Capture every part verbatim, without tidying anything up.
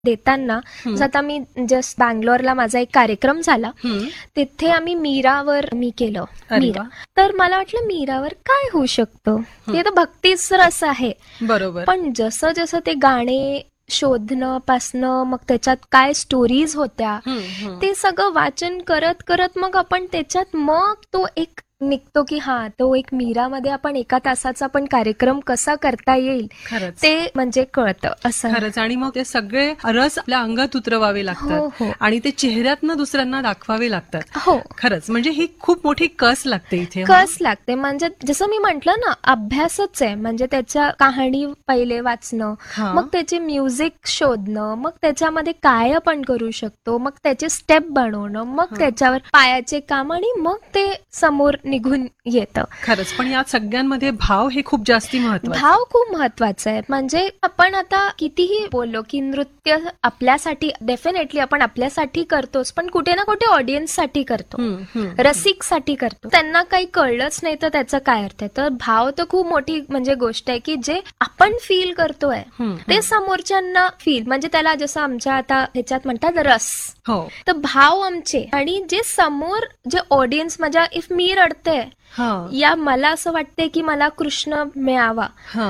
देताना, जसं आता मी जस्ट बँगलोरला माझा एक कार्यक्रम झाला, तिथे आम्ही मीरावर मी केलं. मीरा, तर मला वाटलं मीरावर काय होऊ शकतं, ते तर भक्तीच रस आहे. बरोबर. पण जसं जसं ते गाणे शोधणं पासनं, मग त्याच्यात काय स्टोरीज होत्या, ते सगळं वाचन करत करत मग आपण त्याच्यात मग तो एक निघतो की हा तो एक मीरामध्ये आपण एका तासाचा पण कार्यक्रम कसा करता येईल ते म्हणजे कळतं असं. खरंच. आणि मग ते सगळे रस आपल्या अंगात उतरवावे लागतात आणि ते चेहऱ्यातनं दुसऱ्यांना दाखवावे लागतात. हो खरंच. म्हणजे ही खूप मोठी कस लागते इथे. कस लागते म्हणजे जसं मी म्हंटल ना, अभ्यासच आहे. म्हणजे त्याच्या कहाणी पहिले वाचणं, मग त्याचे म्युझिक शोधणं, मग त्याच्यामध्ये काय आपण करू शकतो, मग त्याचे स्टेप बनवणं, मग त्याच्यावर पायाचे काम, आणि मग ते समोर निघून येतं. खरंच. पण या सगळ्यांमध्ये भाव हे खूप जास्ती महत्वाचं. भाव खूप महत्वाचा आहे. म्हणजे आपण आता कितीही बोललो की नृत्य आपल्यासाठी डेफिनेटली आपण आपल्यासाठी करतोच, पण कुठे ना कुठे ऑडियन्स साठी करतो, रसिक साठी करतो. त्यांना काही कळलंच नाही तर त्याचा काय अर्थ आहे. तर भाव तर खूप मोठी म्हणजे गोष्ट आहे की जे आपण फील करतोय ते समोरच्यांना फील, म्हणजे त्याला जसं आमच्या आता ह्याच्यात म्हणतात रस, तर भाव आमचे, आणि जे समोर जे ऑडियन्स, म्हणजे इफ मी रडते या मला असं वाटतंय की मला कृष्ण मिळावा,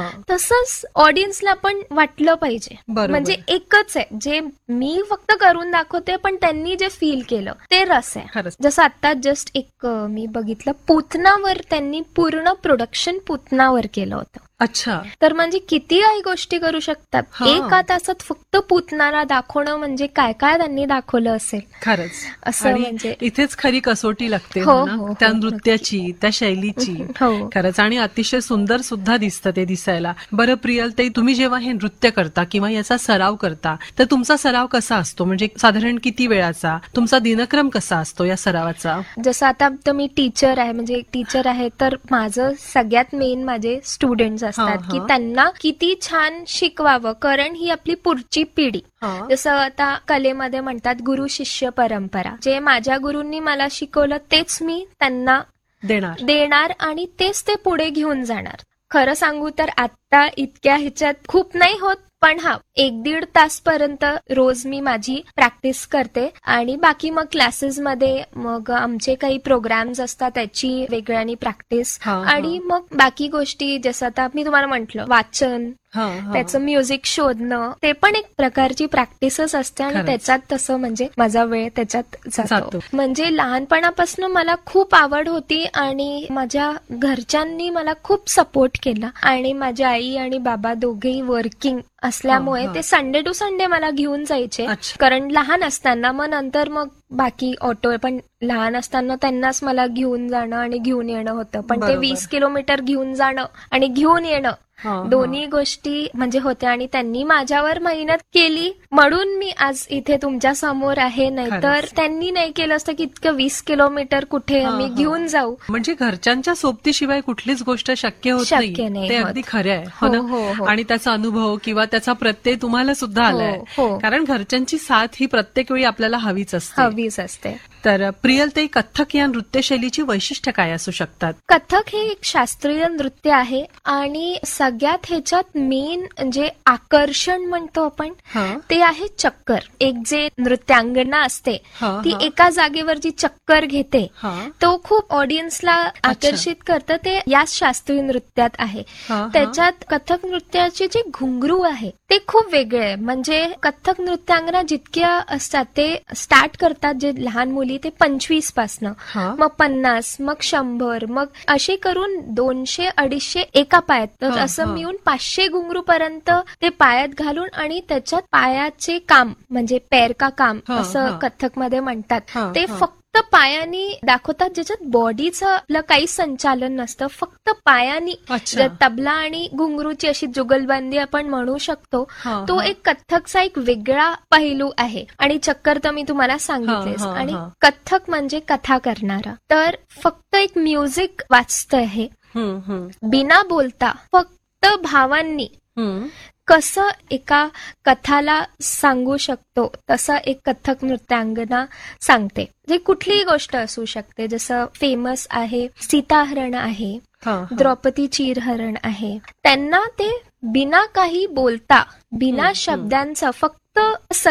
तसंच ऑडियन्सला पण वाटलं पाहिजे. म्हणजे एकच आहे, जे मी फक्त करून दाखवते पण त्यांनी जे फील केलं ते रस आहे. जसं आता जस्ट एक मी बघितलं, पूतनावर त्यांनी पूर्ण प्रोडक्शन पूतनावर केलं होतं. अच्छा. तर म्हणजे किती काही गोष्टी करू शकतात. एका तासात फक्त पूतनाला दाखवणं म्हणजे काय काय त्यांनी दाखवलं असेल. खरंच. असं म्हणजे इथेच खरी कसोटी लागते त्या नृत्याची, त्या शैलीची. खरंच. आणि अतिशय सुंदर सुद्धा दिसतं ते दिसायला. बरं प्रियलताई, तुम्ही जेव्हा हे नृत्य करता किंवा याचा सराव करता, तर तुमचा सराव कसा असतो? म्हणजे साधारण किती वेळाचा तुमचा दिनक्रम कसा असतो या सरावाचा? जसं आता तर मी टीचर आहे, म्हणजे टीचर आहे, तर माझं सगळ्यात मेन माझे स्टुडंट्स असतात की त्यांना किती छान शिकवावं, कारण ही आपली पुढची पिढी. जसं आता कलेमध्ये म्हणतात गुरु शिष्य परंपरा, जे माझ्या गुरूंनी मला शिकवलं तेच मी त्यांना देणार देणार आणि तेच ते पुढे घेऊन जाणार. खरं सांगू तर आता इतक्या ह्याच्यात खूप नाही होत, पण हा एक दीड तास पर्यंत रोज मी माझी प्रॅक्टिस करते, आणि बाकी मग क्लासेसमध्ये मग आमचे काही प्रोग्राम्स असतात त्याची वेगळ्यानी प्रॅक्टिस, आणि मग बाकी गोष्टी जसं आता मी तुम्हाला म्हंटल वाचन, त्याचं म्युझिक शोधणं, ते पण एक प्रकारची प्रॅक्टिसच असते, आणि त्याच्यात तसं म्हणजे माझा वेळ त्याच्यात जातो. म्हणजे लहानपणापासून मला खूप आवड होती आणि माझ्या घरच्यांनी मला खूप सपोर्ट केला, आणि माझी आई आणि बाबा दोघेही वर्किंग असल्यामुळे ते संडे टू संडे मला घेऊन जायचे, कारण लहान असताना. मग नंतर मग बाकी ऑटो, पण लहान असताना त्यांनाच मला घेऊन जाणं आणि घेऊन येणं होतं. पण ते वीस किलोमीटर घेऊन जाणं आणि घेऊन येणं दोन्ही गोष्टी म्हणजे होत्या, आणि त्यांनी माझ्यावर मेहनत केली म्हणून मी आज इथे तुमच्या समोर आहे. नाहीतर त्यांनी नाही केलं असतं की इतकं वीस किलोमीटर कुठे आम्ही घेऊन जाऊ. म्हणजे घरच्यांच्या सोबतीशिवाय कुठलीच गोष्ट शक्य होत नाही, ते अगदी खरं आहे. हो ना. आणि त्याचा अनुभव किंवा त्याचा प्रत्यय तुम्हाला सुद्धा आलाय, कारण घरच्यांची साथ ही प्रत्येक वेळी आपल्याला हवीच असते हवीच असते. तर प्रियलताई, कथ्थक या नृत्यशैलीची वैशिष्ट्य काय असू शकतात? कथ्थक हे एक शास्त्रीय नृत्य आहे, आणि सगळ्यात ह्याच्यात मेन जे आकर्षण म्हणतो आपण ते आहे चक्कर. एक जे नृत्यांगना असते ती एका जागेवर जी चक्कर घेते, तो खूप ऑडियन्सला आकर्षित करतं. ते याच शास्त्रीय नृत्यात आहे. त्याच्यात कथ्थक नृत्याचे जे घुंगरू आहे ते खूप वेगळे आहे. म्हणजे कथ्थक नृत्यांगना जितक्या असतात ते स्टार्ट करतात जे लहान मुली ते पंचवीस पासनं, मग पन्नास, मग शंभर, मग असे करून दोनशे अडीचशे एका पायात, तर असं मिळून पाचशे घुंगरू पर्यंत ते पायात घालून, आणि त्याच्यात पायाचे काम म्हणजे पैर का काम असं कथ्थक मध्ये म्हणतात, ते फक्त पायानी दाखवतात, ज्याच्यात बॉडीचं आपलं काही संचालन नसतं, फक्त पायानी. तबला आणि घुंगरूची अशी जुगलबंदी आपण म्हणू शकतो. तो एक कथ्थकचा एक वेगळा पैलू आहे. आणि चक्कर तर मी तुम्हाला सांगितलेच. आणि कथ्थक म्हणजे कथा करणारा, तर फक्त एक म्युझिक वाचतं आहे, बिना बोलता फक्त भावांनी कसं एका कथाला सांगू शकतो तसं एक कथ्थक नृत्यांगना सांगते. जे कुठलीही गोष्ट असू शकते, जसं फेमस आहे सीताहरण आहे, द्रौपदी चीरहरण आहे. त्यांना ते बिना काही बोलता, बिना शब्दांचं फक्त फक्त